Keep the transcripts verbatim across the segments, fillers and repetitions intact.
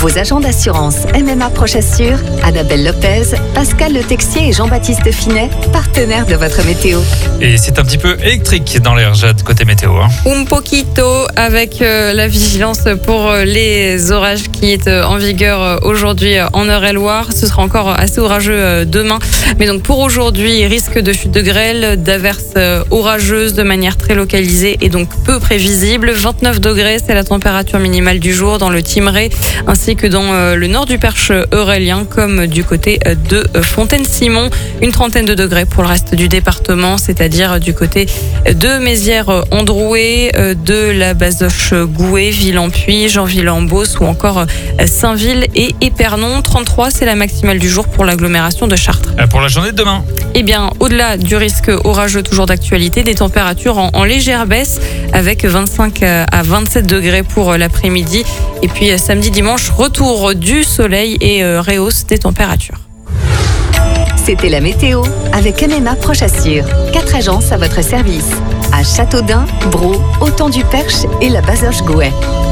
Vos agents d'assurance M M A Prochassure, Annabelle Lopez, Pascal Le Texier et Jean-Baptiste Finet, partenaires de votre météo. Et c'est un petit peu électrique dans l'air, Jade, côté météo. Hein. Un poquito avec euh, la vigilance pour euh, les orages qui est euh, en vigueur euh, aujourd'hui euh, en Eure-et-Loire. Ce sera encore assez orageux euh, demain. Mais donc pour aujourd'hui, risque de chute de grêle, d'averses euh, orageuses de manière très localisée et donc peu prévisible. vingt-neuf degrés, c'est la température minimale du jour dans le Thymerais ainsi que dans euh, le nord du Perche eurélien comme du côté euh, de euh, Fontaine-Simon. Une trentaine de degrés pour le reste du département, c'est-à-dire du côté de Mézières-Androuet, euh, de la Bazoches-Gouet, Ville-en-Puy, Jeanville-en-Beauce ou encore euh, Saint-Ville et Épernon. trente-trois, c'est la maximale du jour pour l'agglomération de Chartres. Pour la journée de demain. Eh bien, au-delà du risque orageux toujours d'actualité, des températures en, en légère baisse avec vingt-cinq à vingt-sept degrés pour l'après-midi. Et puis samedi, dimanche, retour du soleil et euh, réhausse des températures. C'était la météo avec M M A Prochassure. Quatre agences à votre service. À Châteaudun, Braux, Autant-du-Perche et la Bazoches-Gouet.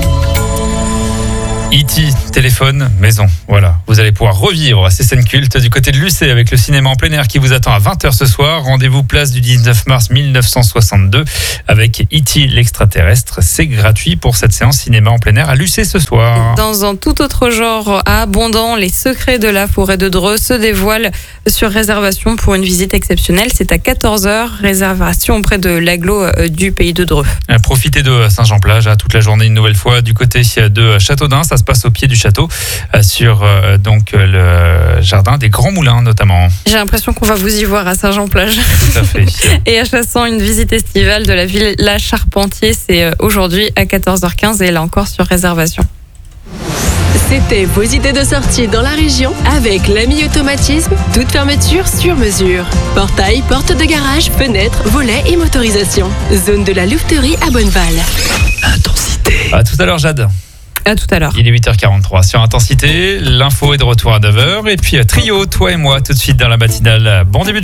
E T, téléphone, maison. Voilà, vous allez pouvoir revivre ces scènes cultes du côté de Lucé avec le cinéma en plein air qui vous attend à vingt heures ce soir. Rendez-vous place du dix-neuf mars mille neuf cent soixante-deux avec E T l'extraterrestre. C'est gratuit pour cette séance cinéma en plein air à Lucé ce soir. Dans un tout autre genre, à Abondant, les secrets de la forêt de Dreux se dévoilent sur réservation pour une visite exceptionnelle. C'est à quatorze heures, réservation auprès de l'agglo du pays de Dreux. Profitez de Saint-Jean-Plage toute la journée une nouvelle fois du côté de Châteaudun. Ça se passe au pied du château, sur euh, donc le jardin des Grands Moulins notamment. J'ai l'impression qu'on va vous y voir à Saint-Jean-Plage. Tout à fait. Et à Chassan, une visite estivale de la ville La Charpentier, c'est aujourd'hui à quatorze heures quinze et là encore sur réservation. C'était vos idées de sortie dans la région avec l'Ami Automatisme, toute fermeture sur mesure. Portail, porte de garage, fenêtres, volets et motorisation. Zone de la louveterie à Bonneval. Intensité. À tout à l'heure, Jade. À tout à l'heure. Il est huit heures quarante-trois sur Intensité. L'info est de retour à neuf heures. Et puis Trio, toi et moi, tout de suite dans la matinale. Bon début de